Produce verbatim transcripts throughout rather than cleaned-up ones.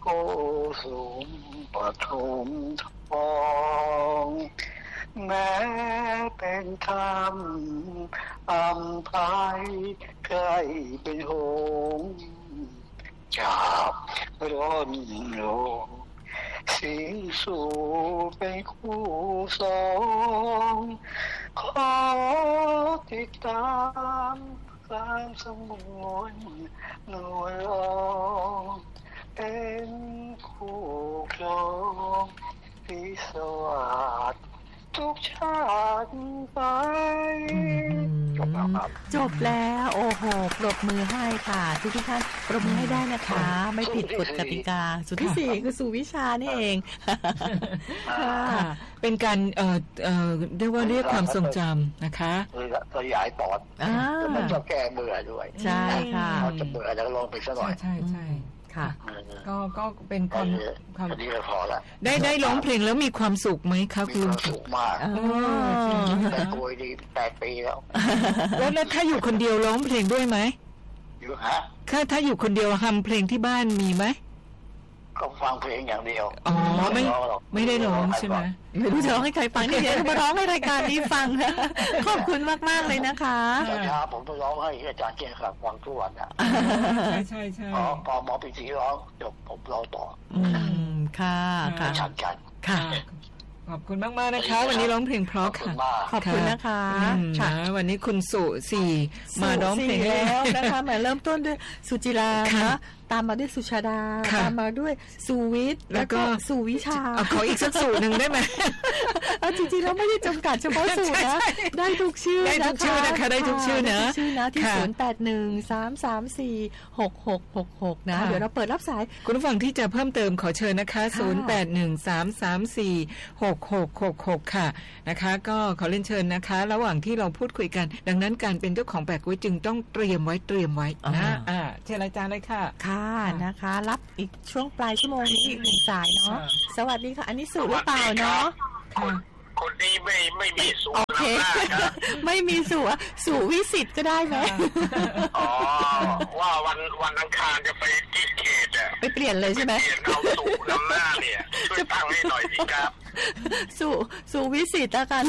สูงปฐมทองแม้เป็นธรรมอัมภัยใกล้เป็นหงส์จับร้อนลงสีสู่เป็นคู่สองขอติดตามความสมวนนวลลองเป็นคู่ครองพิศวาสทุกชาติไปจบแล้วครับจบแล้วโอ้โหปรบมือให้ค่ะทุกทุกท่านปรบมือให้ได้นะคะไม่ผิดกฎกติกาสุดที่สี่คือสู่วิชานี่เองค่ะเป็นการเอ่อเอ่อเรียกว่าเรียกความทรงจำนะคะขยายปอดมันจะแก้เบื่อด้วยใช่ค่ะเขาจะเบื่อแล้วลองไปสักหน่อยใช่ใช่ค่ะก็ก็เป็นความความนี้ก็พอละได้ได้ร้องเพลงแล้วมีความสุขไหมคะคุณมีความสุขมากแต่โกยดีแปดปีแล้วแล้วแล้วถ้าอยู่คนเดียวร้องเพลงด้วยไหมอยู่ฮะถ้าถ้าอยู่คนเดียวทำเพลงที่บ้านมีไหมก็ฟังเพลงอย่างเดียวอ๋อไม่ไม่ได้ร้องใช่ไหมไม่รู้จะร้องให้ใครฟังนี่เดี๋ยวมาร้องในรายการนี้ฟังขอบคุณมากๆเลยนะคะตอนเช้าผมไปร้องให้อาจารย์เจสักฟังทุกวันอ่ะใช่ใช่ใช่พอหมอปีสีร้องจบผมร้องต่ออืมค่ะค่ะชัดกันค่ะขอบคุณมากมากนะคะวันนี้ร้องเพลงเพราะค่ะขอบคุณนะคะค่ะวันนี้คุณสุสี่มาร้องเพลงแล้วนะคะมาเริ่มต้นด้วยสุจิราค่ะตามมาด้วยสุชาดาตามมาด้วยสุวิทย์แล้วก็สุวิชาขออีกสักสูตรหนึ่งได้ไหมจริงๆแล้วไม่ได้จำกัดเฉพาะสูตรนะได้ทุกชื่อได้ทุกชื่อนะคะได้ทุกชื่อนะชื่อนะที่ศูนย์แปดหนึ่งสามสามสี่หกหกหกหกนะเดี๋ยวเราเปิดรับสายคุณผู้ฟังที่จะเพิ่มเติมขอเชิญนะคะศูนย์แปดหนึ่งสามสามสี่หกหกหกหกค่ะนะคะก็ขอเรียนเชิญนะคะระหว่างที่เราพูดคุยกันดังนั้นการเป็นเจ้าของแปลกไว้จึงต้องเตรียมไว้เตรียมไว้นะอ่าเชิญอาจารย์เลยค่ะค่ะนะคะรับอีกช่วงปลายชั่วโมงนี้อีกหนึ่งสายเนาะสวัสดีค่ะอันนี้สุหรือเปล่าเนาะค่ะคนนี้ไม่ไม่มีสุโอเคไม่มีสุสุวิสิตก็ได้ไหมอ๋อว่าวันวันอังคารจะไปที่เขตอ่ะไปเปลี่ยนเลยใช่ไหมเปลี่ยนเอาสุนำหน้าเนี่ยช่วยตั้งให้หน่อยสิครับสุสุวิสิตแล้วกัน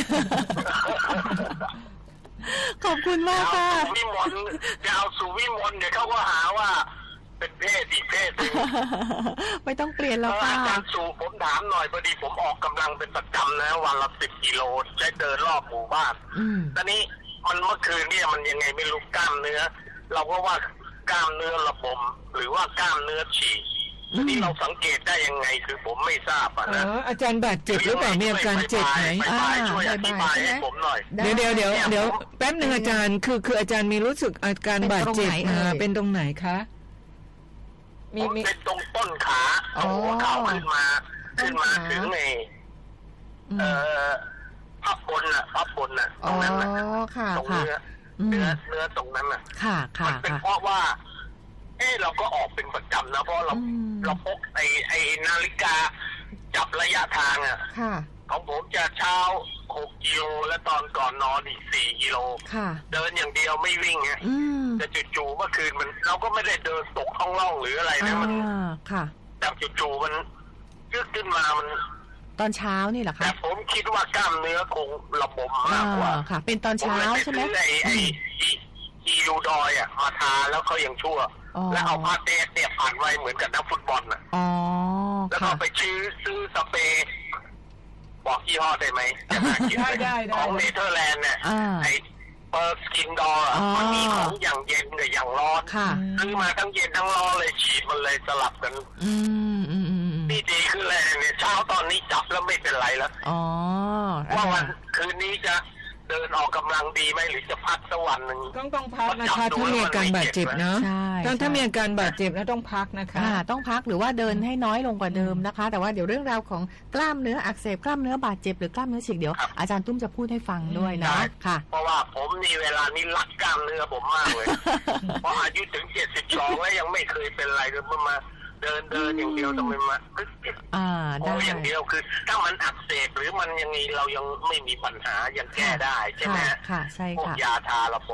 ขอบคุณมากค่ะสุวิมลจะเอาสุวิมลเนี่ยเขาก็หาว่าเป็นเพศอีกเพศนึงไม่ต้องเปลี่ยนแล้วค่ะอาจารย์สุผมถามหน่อยพอดีผมออกกำลังเป็นประจำนะวันละสิบกิโลใช้เดินรอบหมู่บ้านตอนนี้มันเมื่อคืนเนี่ยมันยังไงไม่รู้กล้ามเนื้อเราก็ว่ากล้ามเนื้อระบมหรือว่ากล้ามเนื้อฉีกนี่เราสังเกตได้ยังไงคือผมไม่ทราบนะอาจารย์บาดเจ็บหรือเปล่ามีอาการเจ็บไหมช่วยอธิบายให้ผมหน่อยเดี๋ยวเดี๋ยวเดี๋ยวเดี๋ยวแป๊บนึงอาจารย์คือคืออาจารย์มีรู้สึกอาการบาดเจ็บเป็นตรงไหนคะมีเป็นตรงต้นขาเอาหัวเข่าขึ้นมาขึ้นมาถึงในเอ่อพับบนน่ะพับบนน่ะตรงนั้นน่ะตรงเนื้อเนื้อเนื้อตรงนั้นน่ะมันเป็นเพราะว่าเออเราก็ออกเป็นประจำนะเพราะเราเราพกไอ้ไอ้นาฬิกาจับระยะทางอ่ะของผมจะเช้าหกกิโลและตอนก่อนนอนอีกสี่กิโลเดินอย่างเดียวไม่วิ่งไงแต่จู่ๆเมื่อคืนมันเราก็ไม่ได้เดินตกท้องร่องหรืออะไรนะมันแต่จู่ๆมันยึดขึ้นมามันตอนเช้านี่เหรอคะแต่ผมคิดว่ากล้ามเนื้อคงระบมมากกว่าค่ะเป็นตอนเช้าใช่ไหมไอ้ไอ้อีลูดอยอ่ะมาทาแล้วเขายังชั่วแล้วเอาผ้าเตะเตะผ่านไว้เหมือนกับนักฟุตบอลน่ะแล้วก็ไปซื้อซื้อสเปรย์บอกยี่ห้อได้ไหมได้ได้ของเนเธอร์แลนด์เนี่ยไอเปอร์สกินดอร์มันมีของอย่างเย็นกับอย่างร้อนซื้อมาทั้งเย็นทั้งร้อนเลยฉีดมันเลยสลับกันนี่ดีขึ้นเลยเนี่ยเช้าตอนนี้จับแล้วไม่เป็นไรแล้วว่าวันคืนนี้จะเดินออกกำลังดีไหมหรือจะพักสักวันหนึ่งต้องต้องพักนะคะถ้ามีอาการบาดเจ็บเนาะต้องถ้ามีอาการบาดเจ็บแล้วต้องพักนะคะต้องพักหรือว่าเดินให้น้อยลงกว่าเดิมนะคะแต่ว่าเดี๋ยวเรื่องราวของกล้ามเนื้ออักเสบกล้ามเนื้อบาดเจ็บหรือกล้ามเนื้อฉีกเดี๋ยวอาจารย์ตุ้มจะพูดให้ฟังด้วยนะค่ะเพราะว่าผมนี่เวลานี้รักกล้ามเนื้อผมมากเลยเพราะอายุถึงเจ็ดสิบสองแล้วยังไม่เคยเป็นอะไรเลยเมื่อมาเดินเดินอย่างเดียวทำไมมาอ่าได้อย่างเดียวคือถ้ามันอักเสบหรือมันยังไงเรายังไม่มีปัญหายังแก้ได้ใช่ไหมค่ะใช่ค่ะพวกยาทาระบม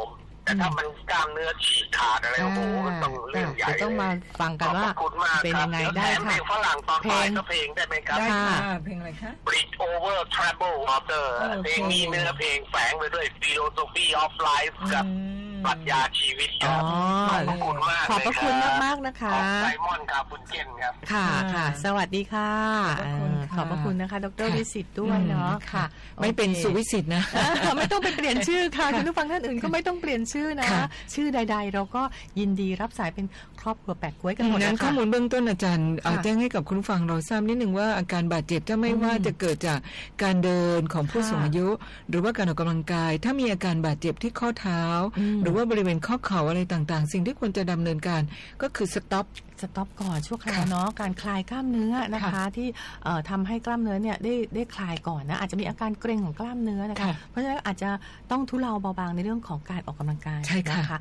แต่ถ้ามันกล้ามเนื้อฉีกขาดอะไรโอ้โหมันต้องเรื่องใหญ่จะต้องมาฟังกันว่าเป็นยังไงได้ค่ะเพลงฝรั่งตอนปลายก็เพลงได้ไหมครับได้ค่ะเพลงอะไรคะ Bridge Over Troubled Water เพลงนี้เนื้อเพลงแฝงไปด้วย Philosophy of Life กับปรัชญาชีวิตครับขอบพระคุณมากขอบพระคุณมากๆนะคะไซมอนครับคุณเกนครับค่ะค่ะสวัสดีค่ะขอบพระคุณนะคะดร.วิสิตด้วยเนาะค่ะไม่เป็นสุวิสิตนะไม่ต้องไปเปลี่ยนชื่อค่ะคุณผู้ฟังท่านอื่นก็ไม่ต้องเปลี่ยนชื่อนะชื่อใดๆเราก็ยินดีรับสายเป็นครอบครัวแปดก๊วยกันหมดนะคะนั้นข้อมูลเบื้องต้นอาจารย์เอาแจ้งให้กับคุณผู้ฟังเราทราบนิดนึงว่าอาการบาดเจ็บจะไม่ว่าจะเกิดจากการเดินของผู้สูงอายุหรือว่าการออกกำลังกายถ้ามีอาการบาดเจ็บที่ข้อเท้าหรือว่าบริเวณข้อเข่าอะไรต่างๆสิ่งที่ควรจะดำเนินการก็คือสต็อปสต็อปก่อนชั่วคราวเนาะการคลายกล้ามเนื้อนะคะที่ทำให้กล้ามเนื้อเนี่ยได้ได้คลายก่อนนะอาจจะมีอาการเกร็งของกล้ามเนื้อนะคะเพราะฉะนั้นอาจจะต้องทุเลาเบาบางในเรื่องของการออกกำลังกายนะคะ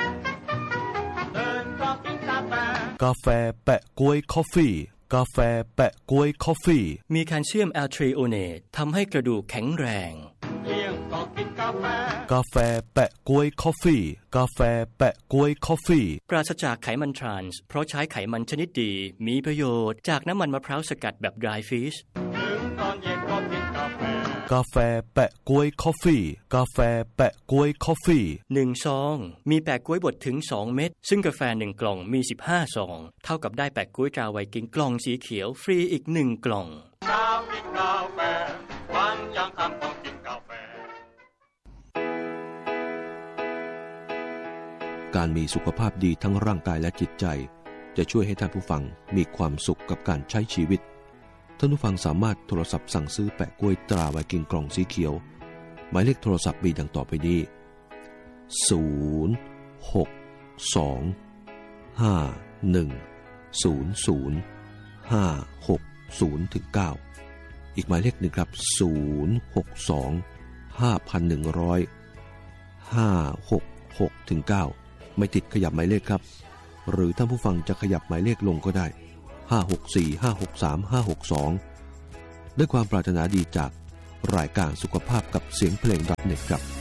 กาแฟแปะก๊วยคอฟฟี่กาแฟแปะก๊วยคอฟฟี่มีแคลเซียมแอลทริโอเนตทำให้กระดูกแข็งแรงกาแฟแปะก๊วยคอฟฟี่กาแฟแปะก๊วยคอฟฟี่ปราศจากไขมันทรานส์เพราะใช้ไขมันชนิดดีมีประโยชน์จากน้ำมันมะพร้าวสกัดแบบ dry fish กาแฟแปะก๊วยคอฟฟี่กาแฟแปะก๊วยคอฟฟี่หนึ่งซองมีแปะก๊วยบดถึงสองเม็ดซึ่งกาแฟหนึ่งกล่องมีสิบห้าซองเท่ากับได้แปะก๊วยตราไวกิ้งกล่องสีเขียวฟรีอีกหนึ่งกล่องการมีสุขภาพดีทั้งร่างกายและจิตใจจะช่วยให้ท่านผู้ฟังมีความสุขกับการใช้ชีวิตท่านผู้ฟังสามารถโทรศัพท์สั่งซื้อแปะกล้วยตราไวกิ้งกล่องสีเขียวหมายเลขโทรศัพท์มีดังต่อไปนี้ศูนย์ หก สอง ห้า หนึ่ง ศูนย์ ศูนย์ ห้า หก ศูนย์ ถึง เก้าอีกหมายเลขหนึ่งครับศูนย์ หก สอง ห้า หนึ่ง ศูนย์ ห้า หก หก ถึง เก้าไม่ติดขยับหมายเลขครับหรือท่านผู้ฟังจะขยับหมายเลขลงก็ได้ห้า หก สี่ ห้า หก สาม ห้า หก สองด้วยความปรารถนาดีจากรายการสุขภาพกับเสียงเพลง .net ครับ